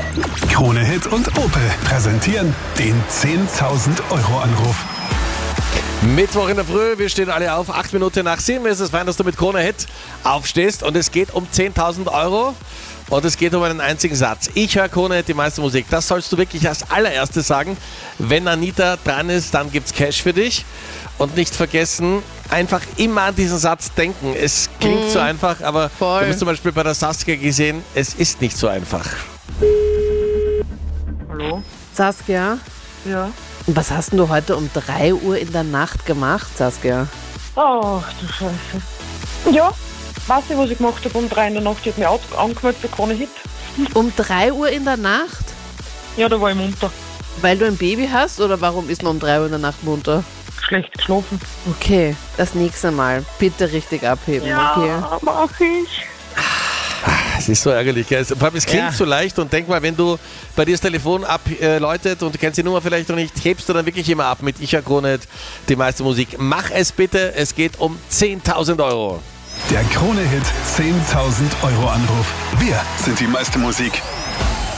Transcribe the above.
Krone Hit und Opel präsentieren den 10.000 Euro Anruf. Mittwoch in der Früh, wir stehen alle auf, 8 Minuten nach 7. Es ist fein, dass du mit Krone Hit aufstehst und es geht um 10.000 Euro und es geht um einen einzigen Satz. Ich höre Krone Hit, die meiste Musik. Das sollst du wirklich als allererstes sagen. Wenn Anita dran ist, dann gibt's Cash für dich. Und nicht vergessen, einfach immer an diesen Satz denken. Es klingt so einfach, aber Voll. wir haben es zum Beispiel bei der Saskia gesehen, es ist nicht so einfach. Hallo? Saskia, Ja. was hast denn du heute um 3 Uhr in der Nacht gemacht, Saskia? Ach du Scheiße. Ja, weiß ich, was ich gemacht habe um 3 in der Nacht. Ich habe mich angemeldet für Krone Hit. Um 3 Uhr in der Nacht? Ja, da war ich munter. Weil du ein Baby hast oder warum ist man um 3 Uhr in der Nacht munter? Schlecht geschlafen. Okay, das nächste Mal bitte richtig abheben, okay? mach ich. Es ist so ärgerlich, gell? Es klingt so leicht und denk mal, wenn du bei dir das Telefon abläutet und du kennst die Nummer vielleicht noch nicht, hebst du dann wirklich immer ab mit Ich höre Krone Hit, die meiste Musik. Mach es bitte, es geht um 10.000 Euro. Der Krone Hit 10.000 Euro Anruf. Wir sind die meiste Musik.